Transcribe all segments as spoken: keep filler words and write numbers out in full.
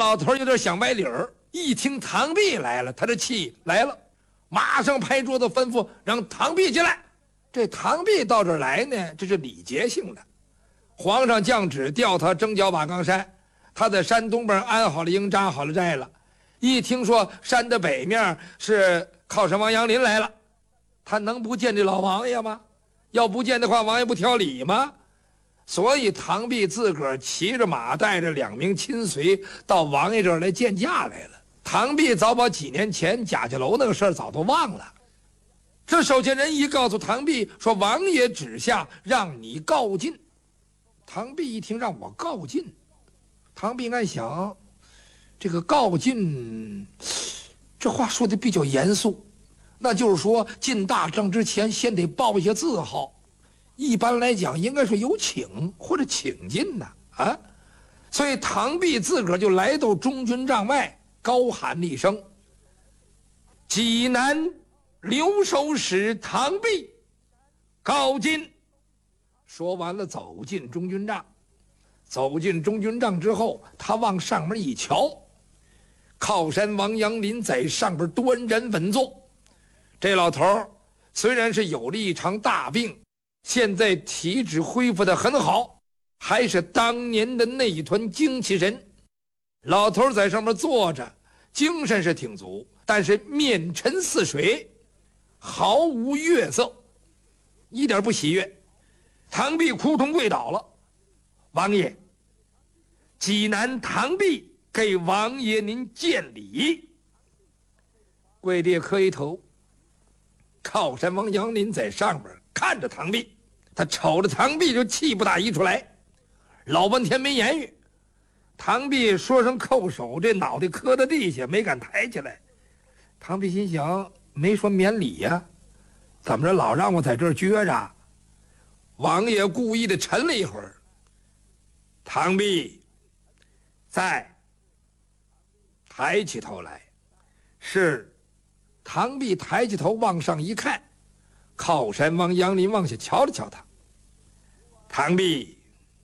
老头有点想歪理儿，一听唐弼来了，他这气来了，马上拍桌子吩咐让唐弼进来。这唐弼到这儿来呢，这是礼节性的。皇上降旨调他征剿瓦岗山，他在山东边安好了营，扎好了寨了。一听说山的北面是靠山王杨林来了，他能不见这老王爷吗？要不见的话，王爷不挑理吗？所以唐弼自个儿骑着马，带着两名亲随到王爷这儿来见驾来了。唐弼早把几年前贾家楼那个事儿早都忘了。这守监人一告诉唐弼说，王爷旨下让你告进。唐弼一听让我告进，唐弼暗想，这个告进，这话说的比较严肃，那就是说进大帐之前先得报一些字号，一般来讲应该是有请或者请进的啊。所以唐弼自个儿就来到中军帐外，高喊了一声：“济南留守使唐弼告进。”说完了，走进中军帐。走进中军帐之后，他往上面一瞧，靠山王杨林在上边端然稳坐。这老头虽然是有了一场大病，现在体质恢复得很好，还是当年的那一团精气神。老头在上面坐着，精神是挺足，但是面沉似水，毫无悦色，一点不喜悦。唐弼扑通跪倒了：“王爷，济南唐弼给王爷您见礼。”跪地磕一头。靠山王杨林在上边看着唐弼，他瞅着唐弼就气不打一处来，老半天没言语。唐弼说声叩首，这脑袋磕在地下，没敢抬起来。唐弼心想，没说免礼呀、啊，怎么着老让我在这儿撅着？王爷故意的沉了一会儿。唐弼在，抬起头来。是。唐弼抬起头往上一看，靠山王杨林往下瞧了瞧他。唐弼，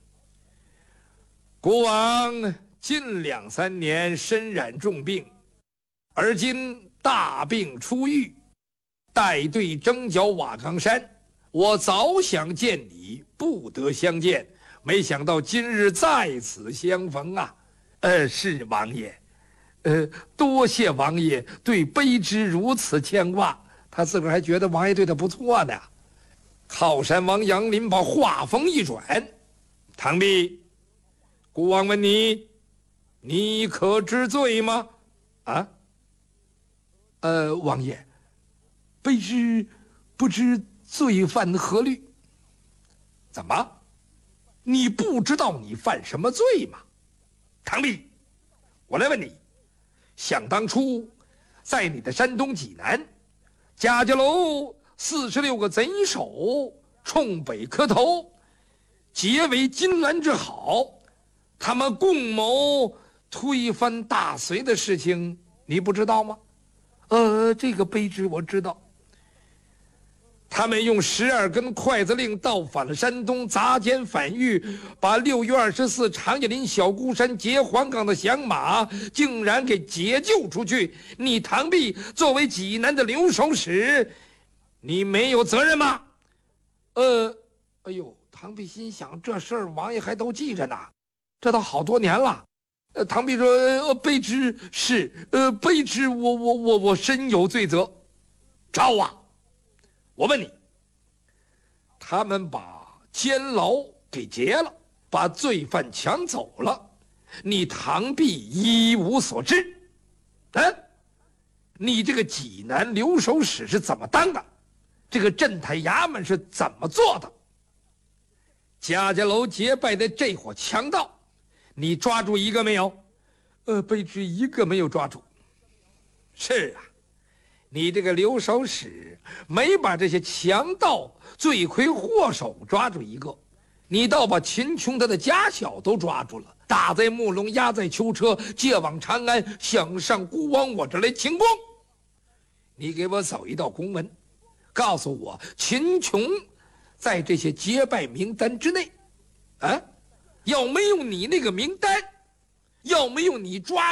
国王近两三年身染重病，而今大病初愈，带队征剿瓦岗山。我早想见你，不得相见，没想到今日在此相逢啊！呃，是王爷。呃，多谢王爷对卑职如此牵挂，他自个儿还觉得王爷对他不错呢。靠山王杨林把话锋一转：“唐弼，国王问你，你可知罪吗？”啊？呃，王爷，卑职不知罪犯何律。怎么？你不知道你犯什么罪吗？唐弼，我来问你。想当初，在你的山东济南，贾家楼四十六个贼首冲北磕头，结为金兰之好，他们共谋推翻大隋的事情，你不知道吗？呃，这个卑职我知道。他们用十二根筷子令倒反了山东，砸奸反狱，把六月二十四长叶林小孤山劫黄冈的响马竟然给解救出去。你唐弼作为济南的留守使，你没有责任吗？呃，哎呦，唐弼心想，这事儿王爷还都记着呢，这都好多年了。呃，唐弼说：“呃，卑职是，呃，卑职我我我我深有罪责。”招啊！我问你，他们把监牢给劫了，把罪犯抢走了，你唐弼一无所知。嗯，你这个济南留守使是怎么当的？这个镇台衙门是怎么做的？贾家楼结拜的这伙强盗，你抓住一个没有？呃，卑职一个没有抓住。是啊，你这个留守使没把这些强盗罪魁祸首抓住一个，你倒把秦琼他的家小都抓住了，打在木笼，押在囚车，借往长安，想上孤王我这来请功。你给我走一道公文，告诉我秦琼在这些结拜名单之内，啊，要没有你那个名单，要没有你抓